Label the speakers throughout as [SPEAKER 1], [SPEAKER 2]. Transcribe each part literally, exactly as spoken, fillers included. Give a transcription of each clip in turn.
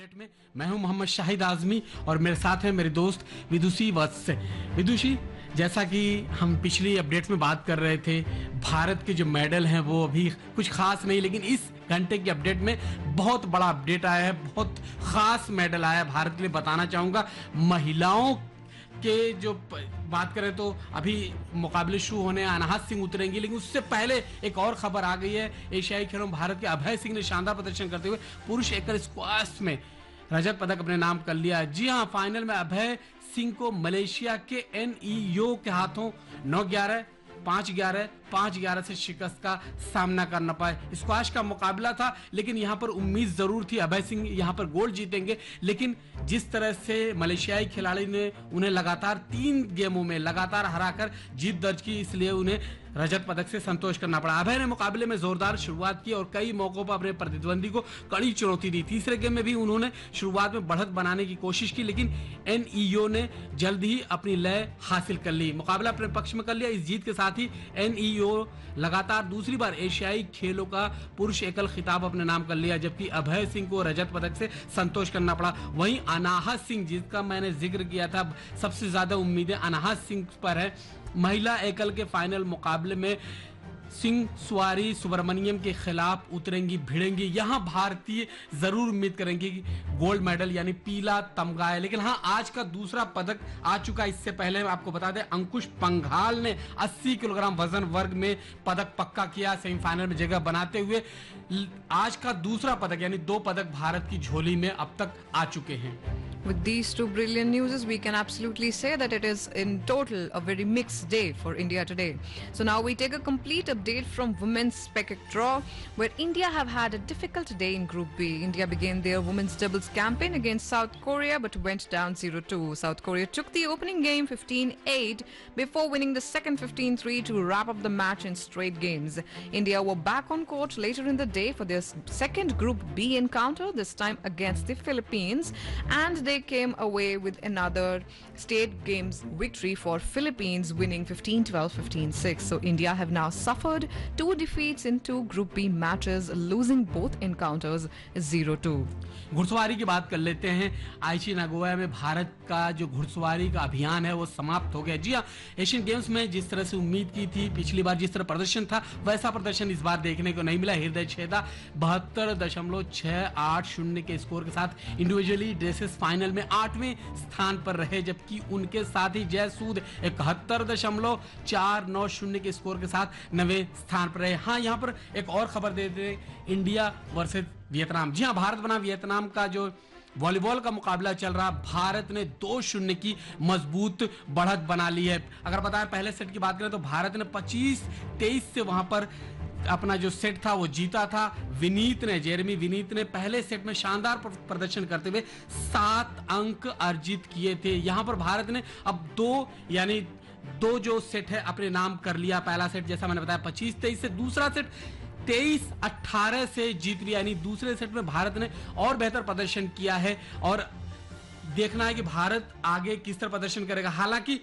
[SPEAKER 1] Update में मैं हूं मोहम्मद शाहिद आजमी और मेरे साथ हैं मेरे दोस्त विदुषी वत्स। विदुषी, जैसा कि हम पिछली अपडेट में बात कर रहे थे, भारत के जो मेडल हैं वो अभी कुछ खास नहीं, लेकिन इस घंटे की अपडेट में बहुत बड़ा अपडेट आया है, बहुत खास मेडल आया है भारत के लिए। बताना चाहूंगा महिलाओं के जो बात करें तो अभी मुकाबले शुरू होने, अनाहत सिंह उतरेंगी, लेकिन उससे पहले एक और खबर आ गई है। एशियाई खेलों में भारत के अभय सिंह ने शानदार प्रदर्शन करते हुए पुरुष एकल स्क्वाश में रजत पदक अपने नाम कर लिया। जी हां, फाइनल में अभय सिंह को मलेशिया के एन ई यो के हाथों नौ ग्यारह पांच ग्यारह पांच ग्यारह से शिकस्त का सामना करना पाए। स्क्वाश का मुकाबला था, लेकिन यहां पर उम्मीद जरूर थी अभय सिंह यहां पर गोल्ड जीतेंगे, लेकिन जिस तरह से मलेशियाई खिलाड़ी ने उन्हें लगातार तीन गेमों में लगातार हराकर जीत दर्ज की, इसलिए उन्हें रजत पदक से संतोष करना पड़ा। अभय ने मुकाबले में जोरदार शुरुआत की और कई मौकों पर अपने प्रतिद्वंदी को कड़ी चुनौती दी। तीसरे गेम में भी उन्होंने शुरुआत में बढ़त बनाने की कोशिश की, लेकिन एन ई ओ ने जल्द ही अपनी लय हासिल कर ली, मुकाबला अपने पक्ष में कर लिया। इस जीत के साथ ही एन ई ओ लगातार दूसरी बार एशियाई खेलों का पुरुष एकल खिताब अपने नाम कर लिया, जबकि अभय सिंह को रजत पदक से संतोष करना पड़ा। वहीं अनाहत सिंह, जिसका मैंने जिक्र किया था, सबसे ज्यादा उम्मीदें अनाहत सिंह पर है। महिला एकल के फाइनल मुकाबले में सिंह सुवारी सुब्रमण्यम के खिलाफ उतरेंगी, भिड़ेंगी। यहां भारतीय जरूर उम्मीद करेंगे कि गोल्ड मेडल यानी पीला तमगा है, लेकिन हाँ, आज का दूसरा पदक आ चुका। इससे पहले आपको बता दें, अंकुश पंघाल ने अस्सी किलोग्राम वजन वर्ग में पदक पक्का किया, सेमीफाइनल में जगह बनाते हुए आज का दूसरा पदक यानी दो पदक भारत की झोली में अब तक आ चुके हैं।
[SPEAKER 2] With these two brilliant news, we can absolutely say that it is in total a very mixed day for India today. So now we take a complete update from women's spectac draw, where India have had a difficult day in Group B. India began their women's doubles campaign against South Korea but went down zero two. South Korea took the opening game fifteen eight before winning the second fifteen three to wrap up the match in straight games. India were back on court later in the day for their second Group B encounter, this time against the Philippines, and they They came away with another state games victory for Philippines, winning fifteen twelve, fifteen six. So India have now suffered two defeats in two Group B matches, losing both encounters zero two.
[SPEAKER 1] घुड़सवारी की बात कर लेते हैं। आईची Nagoya में भारत का जो घुड़सवारी का अभियान है वो समाप्त हो गया। जी हाँ, एशियन गेम्स में जिस तरह से उम्मीद की थी, पिछली बार जिस तरह प्रदर्शन था, वैसा प्रदर्शन इस बार देखने को नहीं मिला। हृदय छेदा बहत्तर दशमलव छह आठ शून्य के स्कोर के साथ इंडिविजुअली ड्रेसेस फाइनल में आठवें स्थान पर रहे, जबकि उनके साथ ही जय सूद इकहत्तर दशमलव चार नौ शून्य के स्कोर के साथ नवे स्थान पर रहे। हाँ, यहाँ पर एक और खबर दे दें, इंडिया वर्सेस वियतनाम। जी हाँ, भारत बना वियतनाम का जो वॉलीबॉल का मुकाबला चल रहा, भारत ने दो शून्य की मजबूत बढ़त बना ली है। अगर बताएं पहले सेट की बात करें तो भारत ने पच्चीस तेईस से वहां पर अपना जो सेट था वो जीता था। विनीत ने जेरेमी विनीत ने पहले सेट में शानदार प्रदर्शन करते हुए सात अंक अर्जित किए थे। यहां पर भारत ने अब दो यानी दो जो सेट है अपने नाम कर लिया। पहला सेट जैसा मैंने बताया पच्चीस तेईस से, दूसरा सेट तेईस अठारह से जीत लिया, यानी दूसरे सेट में भारत ने और बेहतर प्रदर्शन किया है और देखना है कि भारत आगे किस तरह प्रदर्शन करेगा। हालांकि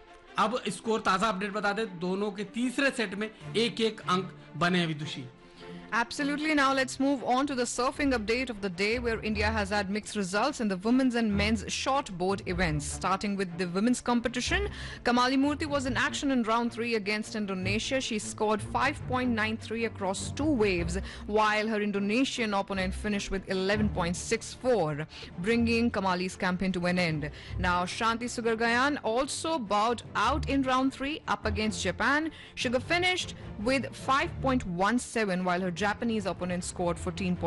[SPEAKER 1] अब स्कोर ताजा अपडेट बता दे, दोनों के तीसरे सेट में एक एक अंक बने हैं। विदुषी,
[SPEAKER 2] Absolutely. Now let's move on to the surfing update of the day, where India has had mixed results in the women's and men's shortboard events. Starting with the women's competition, Kamali Murthy was in action in round three against Indonesia. She scored five point nine three across two waves, while her Indonesian opponent finished with eleven point six four, bringing Kamali's campaign to an end. Now Shanti Sugargayan also bowed out in round three up against Japan. Sugar finished with five point one seven, while her Japanese opponent scored fourteen.